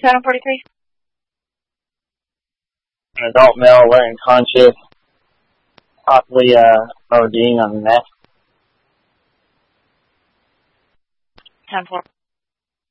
1043. An adult male wearing conscious, possibly ODing on the meth. 10-4.